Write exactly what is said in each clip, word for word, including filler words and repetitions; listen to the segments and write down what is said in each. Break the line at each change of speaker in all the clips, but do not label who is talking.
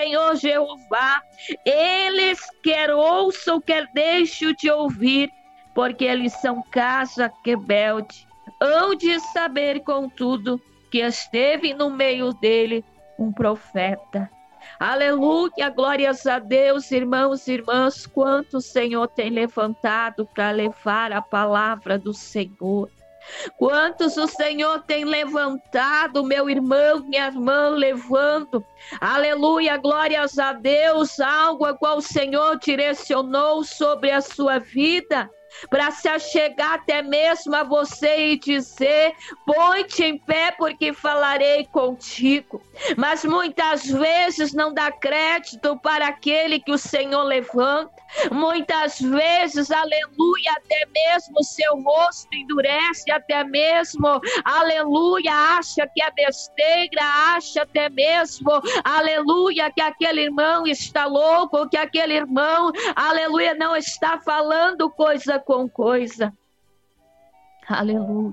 Senhor Jeová. Eles quer ouçam, quer deixem de ouvir, porque eles são casa rebelde. Hão de saber, contudo, que esteve no meio dele um profeta. Aleluia, glórias a Deus, irmãos e irmãs, quanto o Senhor tem levantado para levar a palavra do Senhor. Quantos o Senhor tem levantado, meu irmão, minha irmã, levando, aleluia, glórias a Deus, algo a qual o Senhor direcionou sobre a sua vida, para se achegar até mesmo a você e dizer: põe-te em pé porque falarei contigo. Mas muitas vezes não dá crédito para aquele que o Senhor levanta. Muitas vezes, aleluia, até mesmo seu rosto endurece, até mesmo, aleluia, acha que é besteira, acha até mesmo, aleluia, que aquele irmão está louco, que aquele irmão, aleluia, não está falando coisa com coisa. Aleluia.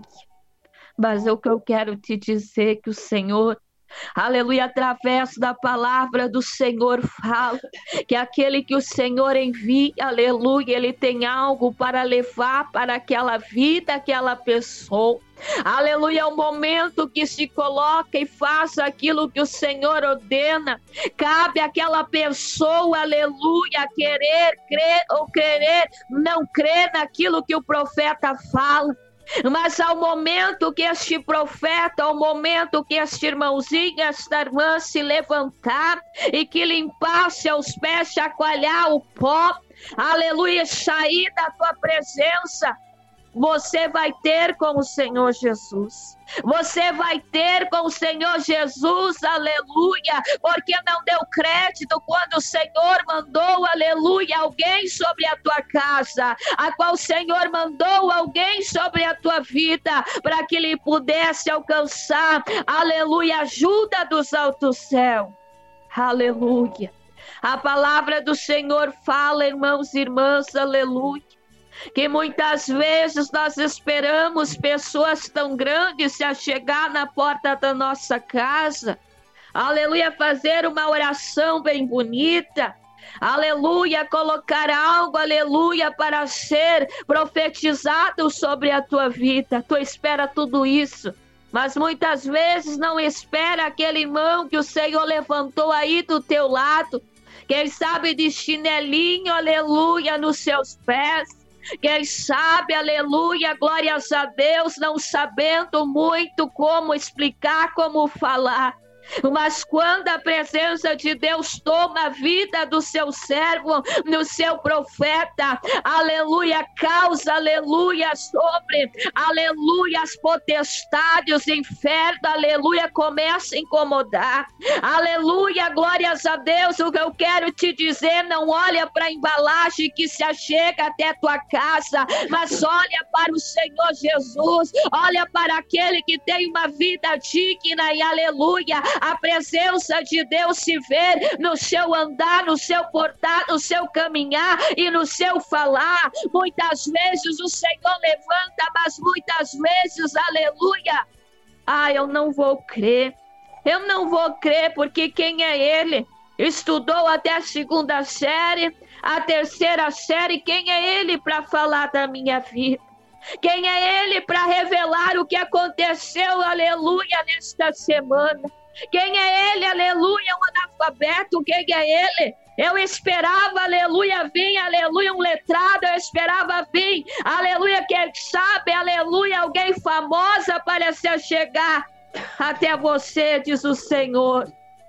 Mas o que eu quero te dizer é que o Senhor, aleluia, através da palavra do Senhor fala que aquele que o Senhor envia, aleluia, ele tem algo para levar para aquela vida, aquela pessoa. Aleluia, é o momento que se coloca e faz aquilo que o Senhor ordena. Cabe àquela pessoa, aleluia, querer, crer ou querer não crer naquilo que o profeta fala. Mas ao momento que este profeta, ao momento que este irmãozinho, esta irmã se levantar e que limpar seus pés, chacoalhar o pó, aleluia, sair da tua presença, você vai ter com o Senhor Jesus. Você vai ter com o Senhor Jesus, aleluia, porque não deu crédito quando o Senhor mandou, aleluia, alguém sobre a tua casa, a qual o Senhor mandou alguém sobre a tua vida, para que ele pudesse alcançar, aleluia, ajuda dos altos céus, aleluia. A palavra do Senhor fala, irmãos e irmãs, aleluia, que muitas vezes nós esperamos pessoas tão grandes se achegar na porta da nossa casa, aleluia, fazer uma oração bem bonita, aleluia, colocar algo, aleluia, para ser profetizado sobre a tua vida. Tu espera tudo isso, mas muitas vezes não espera aquele irmão que o Senhor levantou aí do teu lado, quem sabe de chinelinho, aleluia, nos seus pés. Quem sabe, aleluia, glórias a Deus, não sabendo muito como explicar, como falar. Mas quando a presença de Deus toma a vida do seu servo, no seu profeta, aleluia, causa, aleluia, sobre, aleluia, as potestades, o inferno, aleluia, começa a incomodar, aleluia, glórias a Deus. O que eu quero te dizer, não olha para a embalagem que se achega até a tua casa, mas olha para o Senhor Jesus, olha para aquele que tem uma vida digna e aleluia, a presença de Deus se vê no seu andar, no seu portar, no seu caminhar e no seu falar. Muitas vezes o Senhor levanta, mas muitas vezes, aleluia, ah, eu não vou crer, eu não vou crer, porque quem é ele? Estudou até a segunda série, a terceira série, quem é ele para falar da minha vida? Quem é ele para revelar o que aconteceu, aleluia, nesta semana? Quem é ele, aleluia, um analfabeto? Quem é ele? Eu esperava, aleluia, vir, aleluia, um letrado, eu esperava vir, aleluia, quem sabe, aleluia, alguém famosa para se chegar até você, diz o Senhor,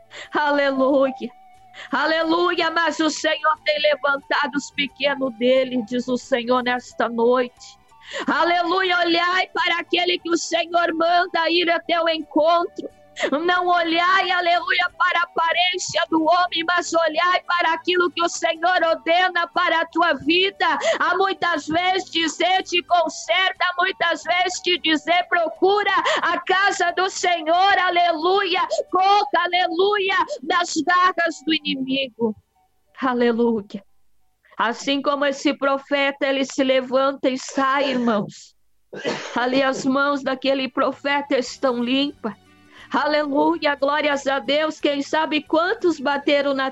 aleluia, aleluia, mas o Senhor tem levantado os pequenos dele, diz o Senhor, nesta noite, aleluia, olhai para aquele que o Senhor manda ir até o encontro. Não olhai, aleluia, para a aparência do homem, mas olhai para aquilo que o Senhor ordena para a tua vida. Há muitas vezes dizer te conserta, muitas vezes te dizer procura a casa do Senhor, aleluia, coloca, aleluia, das garras do inimigo, aleluia. Assim como esse profeta, ele se levanta e sai, irmãos, ali as mãos daquele profeta estão limpas. Aleluia, glórias a Deus. Quem sabe quantos bateram na